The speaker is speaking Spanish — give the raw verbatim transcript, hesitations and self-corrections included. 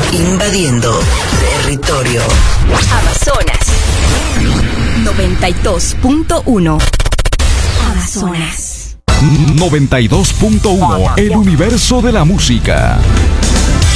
Invadiendo territorio. Amazonas noventa y dos punto uno. Amazonas noventa y dos punto uno, el universo de la música.